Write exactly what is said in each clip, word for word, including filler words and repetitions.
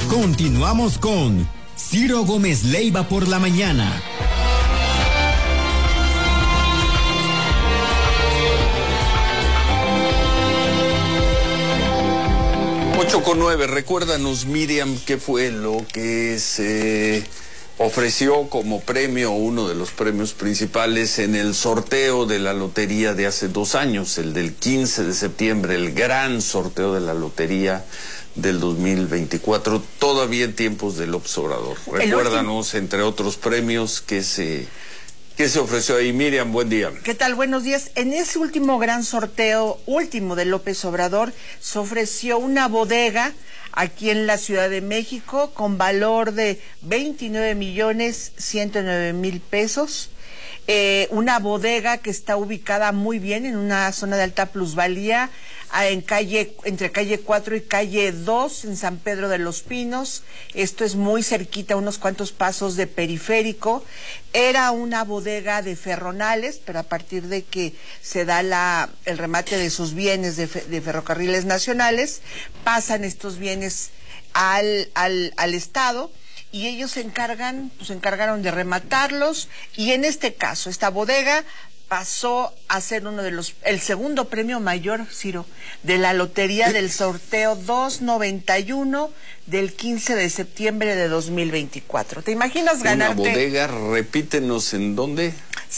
Continuamos con Ciro Gómez Leiva por la mañana. ocho con nueve, recuérdanos, Miriam, qué fue lo que se ofreció como premio, uno de los premios principales en el sorteo de la lotería de hace dos años, el del quince de septiembre, el gran sorteo de la lotería del dos mil veinticuatro, todavía en tiempos del López Obrador. Recuérdanos, entre otros premios, que se... ¿Qué se ofreció ahí? Miriam, buen día. ¿Qué tal? Buenos días. En ese último gran sorteo, último de López Obrador, se ofreció una bodega aquí en la Ciudad de México con valor de veintinueve millones ciento nueve mil pesos. Eh, una bodega que está ubicada muy bien en una zona de alta plusvalía, en calle, entre calle cuatro y calle dos, en San Pedro de los Pinos. Esto es muy cerquita, unos cuantos pasos de Periférico. Era una bodega de ferronales, pero a partir de que se da la, el remate de sus bienes de, de Ferrocarriles Nacionales, pasan estos bienes al, al, al Estado. Y ellos se encargan, pues se encargaron de rematarlos, y en este caso, esta bodega pasó a ser uno de los, el segundo premio mayor, Ciro, de la lotería del sorteo doscientos noventa y uno del quince de septiembre de dos mil veinticuatro. ¿Te imaginas ganarte? Una bodega, repítenos, ¿en dónde?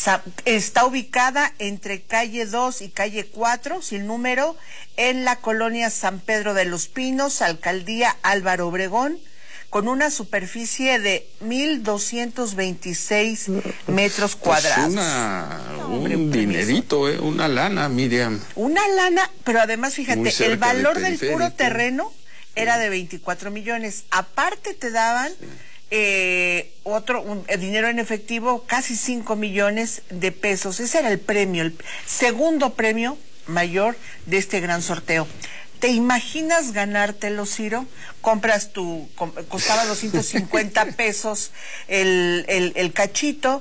Está ubicada entre calle dos y calle cuatro, sin número, en la colonia San Pedro de los Pinos, alcaldía Álvaro Obregón, con una superficie de mil doscientos veintiséis metros cuadrados. Pues una, un no, dinerito, eh, una lana, Miriam. Una lana, pero además, fíjate, el valor del puro terreno era de veinticuatro millones. Aparte te daban sí. eh, otro un, el dinero en efectivo, casi cinco millones de pesos. Ese era el premio, el segundo premio mayor de este gran sorteo. ¿Te imaginas ganártelo, Ciro? Compras tu, com, costaba doscientos cincuenta pesos el, el, el cachito,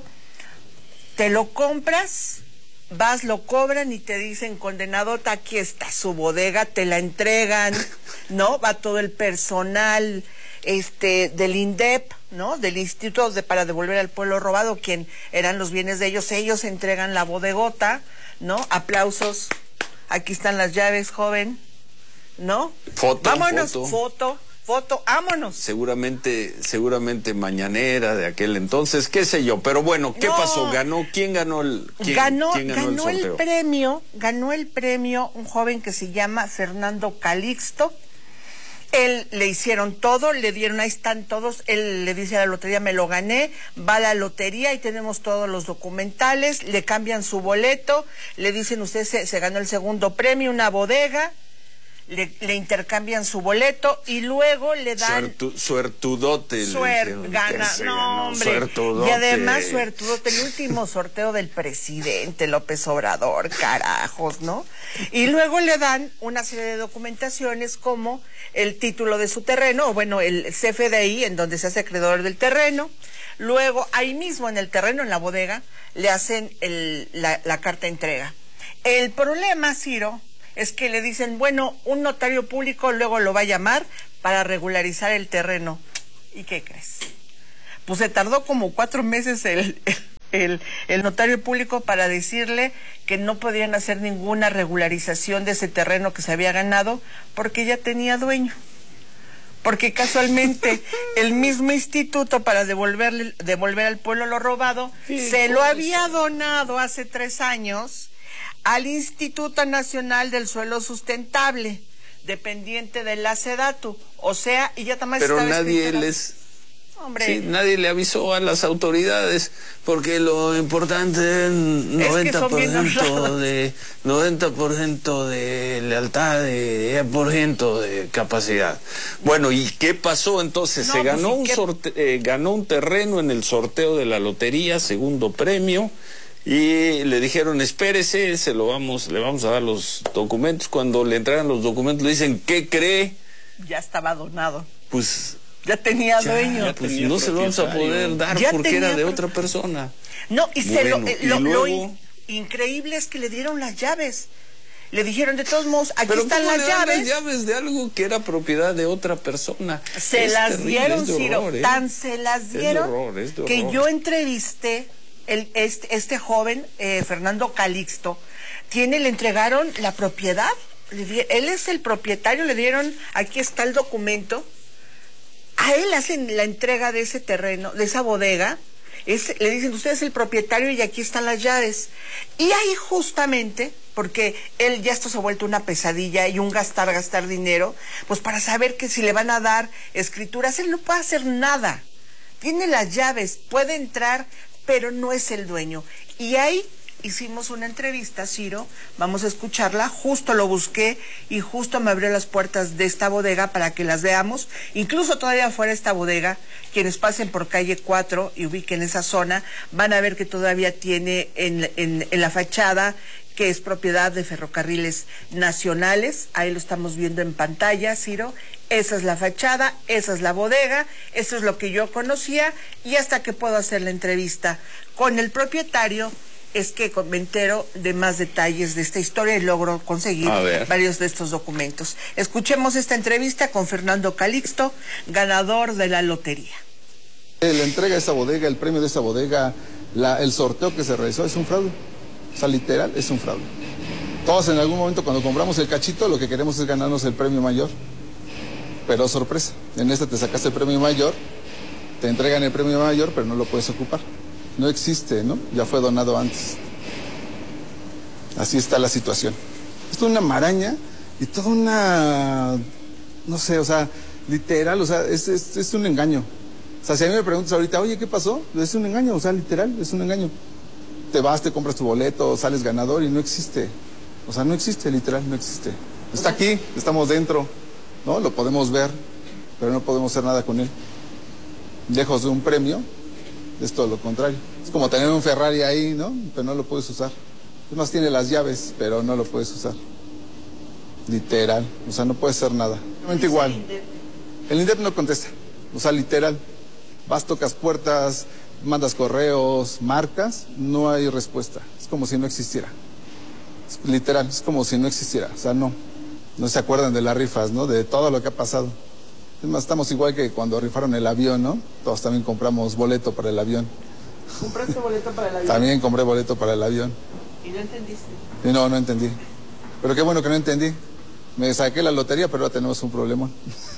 te lo compras, vas, lo cobran y te dicen, condenadota, aquí está su bodega, te la entregan, ¿no? Va todo el personal este del INDEP, ¿no? Del Instituto de, para devolver al pueblo robado, quien eran los bienes de ellos, ellos entregan la bodegota, ¿no? Aplausos, aquí están las llaves, joven. ¿No? Foto, vámonos, foto, foto, foto, vámonos. Seguramente, seguramente mañanera de aquel entonces, qué sé yo, pero bueno, ¿qué no. pasó? ¿Ganó? ¿Quién ganó el quién, ganó, quién ganó, ganó el sorteo? el premio, ganó el premio un joven que se llama Fernando Calixto. Él le hicieron todo, le dieron, ahí están todos, él le dice a la lotería, me lo gané, va a la lotería y tenemos todos los documentales, le cambian su boleto, le dicen, usted se, se ganó el segundo premio, una bodega. Le, le intercambian su boleto y luego le dan Suertu, suertudote suer, gana, no hombre, suertudote. Y además suertudote, el último sorteo del presidente López Obrador, carajos, ¿no? Y luego le dan una serie de documentaciones como el título de su terreno, o bueno, el C F D I, en donde se hace acreedor del terreno. Luego, ahí mismo en el terreno, en la bodega, le hacen el, la, la carta de entrega. El problema, Ciro, es que le dicen, bueno, un notario público luego lo va a llamar para regularizar el terreno. ¿Y qué crees? Pues se tardó como cuatro meses el, el, el notario público para decirle que no podían hacer ninguna regularización de ese terreno que se había ganado porque ya tenía dueño. Porque casualmente el mismo instituto para devolverle, devolver al pueblo lo robado, sí, se lo había donado hace tres años al Instituto Nacional del Suelo Sustentable, dependiente de la SEDATU, o sea, y ya también pero nadie les, hombre, sí, nadie le avisó a las autoridades, porque lo importante es noventa por ciento de noventa por ciento de lealtad, de diez por ciento de capacidad. Bueno, ¿y qué pasó entonces? No, se ganó pues, un sorte eh, ganó un terreno en el sorteo de la lotería, segundo premio. Y le dijeron, espérese, se lo vamos, le vamos a dar los documentos. Cuando le entregan los documentos, le dicen, ¿qué cree? Ya estaba donado. Pues ya tenía ya, dueño. Ya pues no se lo vamos a poder dar ya porque era de pro... otra persona. No, y, se bueno, lo, eh, y lo, luego... lo in, increíble es que le dieron las llaves. Le dijeron, de todos modos, aquí ¿Pero están cómo las le dan llaves. las llaves de algo que era propiedad de otra persona? Se es las terrible, dieron, de Ciro, horror, ¿eh? tan se las dieron es de horror, es de que horror. yo entrevisté el, este, este joven, eh, Fernando Calixto, tiene, le entregaron la propiedad, él es el propietario, le dieron, aquí está el documento, a él hacen la entrega de ese terreno, de esa bodega. Es, le dicen, usted es el propietario y aquí están las llaves. Y ahí justamente, porque él ya esto se ha vuelto una pesadilla y un gastar, gastar dinero, pues para saber que si le van a dar escrituras, él no puede hacer nada. Tiene las llaves, puede entrar, pero no es el dueño. Y ahí hicimos una entrevista, Ciro, vamos a escucharla, justo lo busqué y justo me abrió las puertas de esta bodega para que las veamos, incluso todavía fuera de esta bodega, quienes pasen por calle cuatro y ubiquen esa zona, van a ver que todavía tiene en, en, en la fachada, que es propiedad de Ferrocarriles Nacionales, ahí lo estamos viendo en pantalla, Ciro, esa es la fachada, esa es la bodega, eso es lo que yo conocía, y hasta que puedo hacer la entrevista con el propietario, es que me entero de más detalles de esta historia y logro conseguir varios de estos documentos. Escuchemos esta entrevista con Fernando Calixto, ganador de la lotería. La entrega de esa bodega, el premio de esa bodega, la, el sorteo que se realizó es un fraude. O sea, literal, es un fraude. Todos en algún momento cuando compramos el cachito lo que queremos es ganarnos el premio mayor. Pero sorpresa, en esta te sacaste el premio mayor, te entregan el premio mayor, pero no lo puedes ocupar. No existe, ¿no? Ya fue donado antes. Así está la situación. Esto es una maraña y toda una... No sé, o sea, literal, o sea, es, es, es un engaño. O sea, si a mí me preguntas ahorita, oye, ¿qué pasó? Es un engaño, o sea, literal, es un engaño. Te vas, te compras tu boleto, sales ganador y no existe. O sea, no existe, literal, no existe. Está aquí, estamos dentro, ¿no? Lo podemos ver, pero no podemos hacer nada con él. Lejos de un premio, es todo lo contrario. Es como tener un Ferrari ahí, ¿no? Pero no lo puedes usar. Es más, tiene las llaves, pero no lo puedes usar. Literal. O sea, no puedes hacer nada. Realmente igual. El INDEP no contesta. O sea, literal. Vas, tocas puertas, mandas correos, marcas, no hay respuesta. Es como si no existiera. Es literal, es como si no existiera. O sea, no. No se acuerdan de las rifas, ¿no? De todo lo que ha pasado. Es más, estamos igual que cuando rifaron el avión, ¿no? Todos también compramos boleto para el avión. ¿Compraste boleto para el avión? También compré boleto para el avión. ¿Y no entendiste? Y no, no entendí. Pero qué bueno que no entendí. Me saqué la lotería, pero ahora tenemos un problema.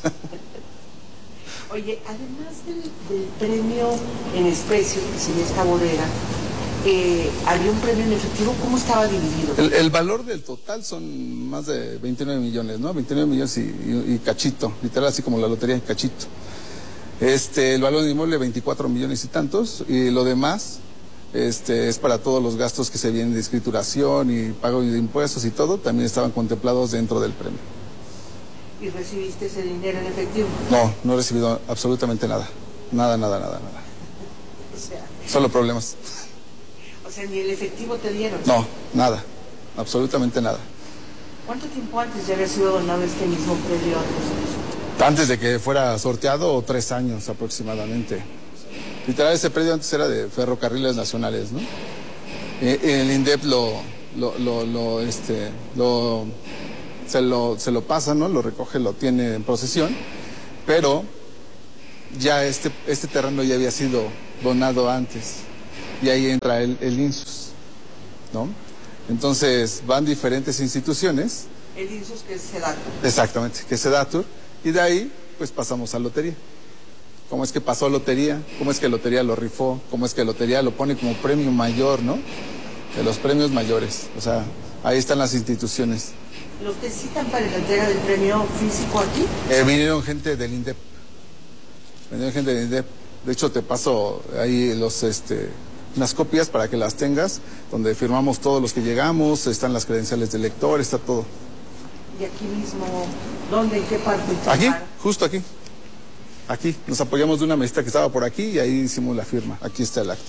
Oye, además del, del premio en especie que se dio esta bodega, eh, había un premio en efectivo, ¿cómo estaba dividido? El, el valor del total son más de veintinueve millones, ¿no? veintinueve millones y, y, y cachito, literal así como la lotería de cachito. Este, el valor del inmueble veinticuatro millones y tantos, y lo demás este, es para todos los gastos que se vienen de escrituración y pago de impuestos y todo, también estaban contemplados dentro del premio. ¿Y recibiste ese dinero en efectivo? No, no he recibido absolutamente nada, nada, nada, nada, nada. O sea... Solo problemas. O sea, ¿ni el efectivo te dieron? No, nada, absolutamente nada. ¿Cuánto tiempo antes ya había sido donado este mismo premio a nosotros? Antes de que fuera sorteado, tres años aproximadamente. Literal, ese predio antes era de Ferrocarriles Nacionales, ¿no? El INDEP lo, lo, lo, lo, este, lo, se lo, se lo pasa, ¿no? Lo recoge, lo tiene en posesión, pero ya este, este terreno ya había sido donado antes. Y ahí entra el, el INSUS, ¿no? Entonces van diferentes instituciones. El INSUS, que es Sedatur. Exactamente, que es Sedatur. Y de ahí, pues pasamos a lotería. ¿Cómo es que pasó a lotería? ¿Cómo es que lotería lo rifó? ¿Cómo es que lotería lo pone como premio mayor, ¿no? De los premios mayores. O sea, ahí están las instituciones. ¿Los que citan para la entrega del premio físico aquí? Eh, vinieron gente del INDEP. Vinieron gente del INDEP. De hecho, te paso ahí los, este... unas copias para que las tengas, donde firmamos todos los que llegamos, están las credenciales del lector, está todo. ¿Y aquí mismo, dónde, en qué parte? Aquí, justo aquí. Aquí, nos apoyamos de una mesita que estaba por aquí y ahí hicimos la firma. Aquí está el acta.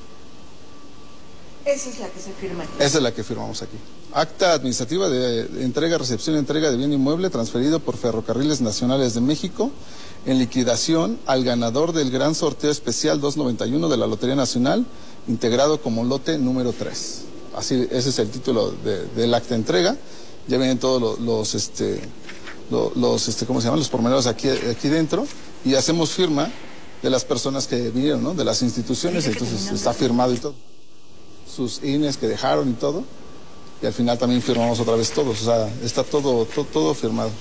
Esa es la que se firma aquí. Esa es la que firmamos aquí. Acta administrativa de entrega, recepción y entrega de bien inmueble transferido por Ferrocarriles Nacionales de México en liquidación al ganador del gran sorteo especial doscientos noventa y uno de la Lotería Nacional, integrado como lote número tres. Así, ese es el título de, del acta de entrega ya vienen todos los, los este, los, los, este, ¿cómo se llaman? Los pormenores aquí, aquí dentro, y hacemos firma de las personas que vinieron, ¿no? De las instituciones, entonces está firmado y todo. Sus I N Es que dejaron y todo, y al final también firmamos otra vez todos, o sea, está todo, todo, todo firmado.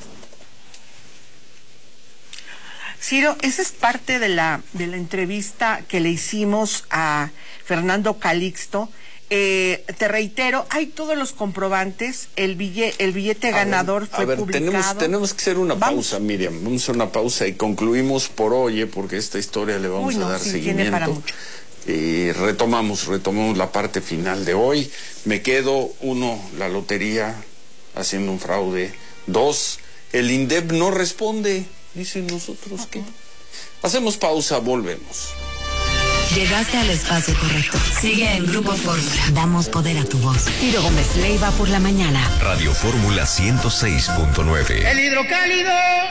Ciro, esa es parte de la, de la entrevista que le hicimos a Fernando Calixto. Eh, te reitero, hay todos los comprobantes, el billete, el billete ganador ver, fue a ver, publicado. Tenemos, tenemos que hacer una vamos. pausa, Miriam, vamos a hacer una pausa y concluimos por hoy, ¿eh? Porque esta historia le vamos Uy, no, a dar sí, seguimiento. tiene para mucho. Y retomamos, retomamos la parte final de hoy. Me quedo, uno, la lotería haciendo un fraude. Dos, el INDEP no responde. Dicen nosotros uh-huh. que. Hacemos pausa, volvemos. Llegaste al espacio correcto. Sigue en Grupo Fórmula. Damos poder a tu voz. Ciro Gómez Leiva por la mañana. Radio Fórmula ciento seis punto nueve. El hidrocálido.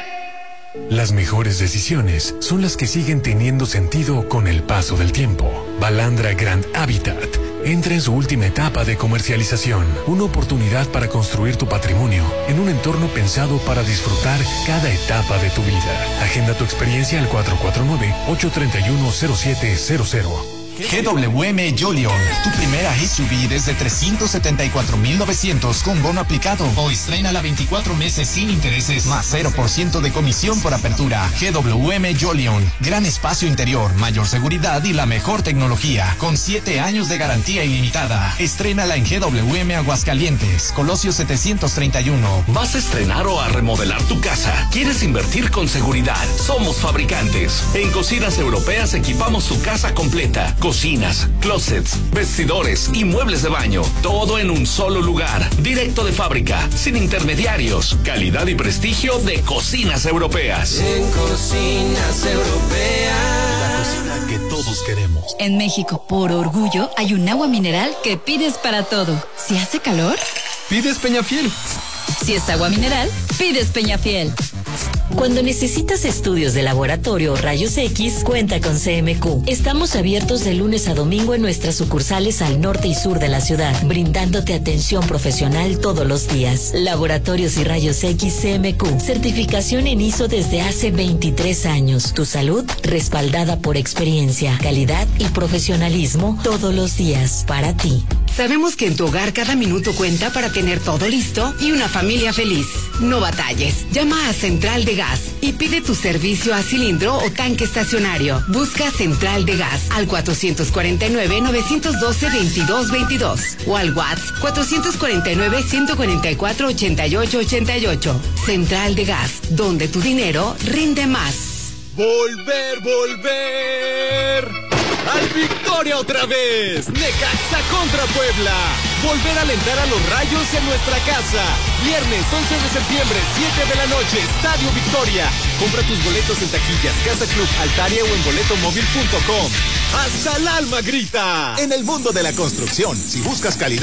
Las mejores decisiones son las que siguen teniendo sentido con el paso del tiempo. Balandra Grand Habitat entra en su última etapa de comercialización. Una oportunidad para construir tu patrimonio en un entorno pensado para disfrutar cada etapa de tu vida. Agenda tu experiencia al cuatro cuatro nueve, ocho tres uno, cero siete cero cero. G W M Jolion, tu primera S U V desde trescientos setenta y cuatro mil novecientos con bono aplicado. O estrénala veinticuatro meses sin intereses, más cero por ciento de comisión por apertura. G W M Jolion, gran espacio interior, mayor seguridad y la mejor tecnología, con siete años de garantía ilimitada. Estrénala en G W M Aguascalientes, Colosio setecientos treinta y uno. ¿Vas a estrenar o a remodelar tu casa? ¿Quieres invertir con seguridad? Somos fabricantes. En Cocinas Europeas equipamos tu casa completa. Cocinas, closets, vestidores y muebles de baño. Todo en un solo lugar. Directo de fábrica, sin intermediarios. Calidad y prestigio de Cocinas Europeas. En Cocinas Europeas. La cocina que todos queremos. En México, por orgullo, hay un agua mineral que pides para todo. Si hace calor, Pides Peñafiel. Si es agua mineral, pides Peñafiel. Cuando necesitas estudios de laboratorio o rayos X, cuenta con C M Q. Estamos abiertos de lunes a domingo en nuestras sucursales al norte y sur de la ciudad, brindándote atención profesional todos los días. Laboratorios y rayos X C M Q. Certificación en I S O desde hace veintitrés años. Tu salud respaldada por experiencia, calidad y profesionalismo todos los días para ti. Sabemos que en tu hogar cada minuto cuenta para tener todo listo y una familia feliz. No batalles. Llama a Central de Gas y pide tu servicio a cilindro o tanque estacionario. Busca Central de Gas al cuatro cuatro nueve, nueve uno dos, dos dos dos dos o al WhatsApp cuatro cuatro nueve, uno cuatro cuatro, ocho ocho ocho ocho. Central de Gas, donde tu dinero rinde más. Volver, volver al Victoria otra vez. Necaxa contra Puebla. Volver a alentar a los Rayos en nuestra casa. Viernes once de septiembre, siete de la noche, Estadio Victoria. Compra tus boletos en taquillas, Casa Club, Altaria o en boletomóvil punto com. ¡Hasta el alma grita! En el mundo de la construcción, si buscas calidad